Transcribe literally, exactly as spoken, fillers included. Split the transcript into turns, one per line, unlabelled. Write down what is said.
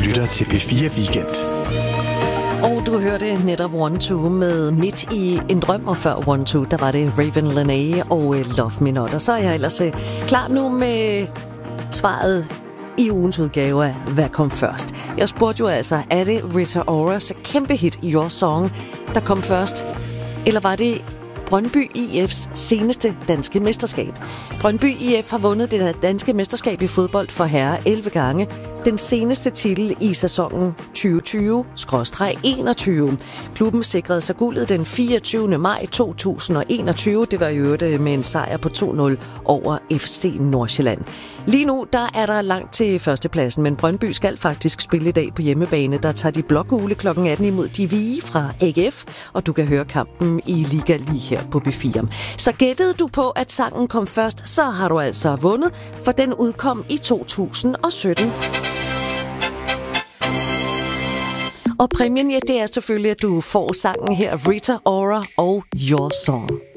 lytter til B fire Weekend.
Og du hørte netop One Two med Midt i en drøm, og før One Two, der var det Raven Lenae og Love Me Not. Og så er jeg ellers klar nu med svaret i ugens udgave af Hvad kom først? Jeg spurgte jo altså, er det Rita Oras kæmpe hit Your Song, der kom først? Eller var det Brøndby I F's seneste danske mesterskab? Brøndby I F har vundet det danske mesterskab i fodbold for herrer elleve gange. Den seneste titel i sæsonen tyve tyve enogtyve. Klubben sikrede sig guldet den fireogtyvende maj to tusind og enogtyve. Det var jo øvrigt med en sejr på to nul over F C Nordsjælland. Lige nu der er der langt til førstepladsen, men Brøndby skal faktisk spille i dag på hjemmebane. Der tager de blågule klokken atten imod De Hvide fra A G F, og du kan høre kampen i Liga lige her på B fire. Så gættede du på, at sangen kom først, så har du altså vundet, for den udkom i to tusind og sytten. Og præmien, ja, det er selvfølgelig, at du får sangen her, Rita Ora og Your Song.